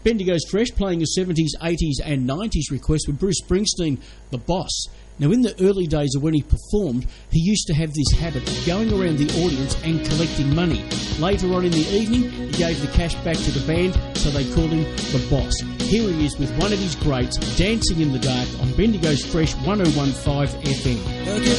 Bendigo's Fresh playing a 70s, 80s and 90s request with Bruce Springsteen, The Boss. Now, in the early days of when he performed, he used to have this habit of going around the audience and collecting money. Later on in the evening, he gave the cash back to the band, so they called him The Boss. Here he is with one of his greats, Dancing in the Dark, on Bendigo's Fresh 101.5 FM.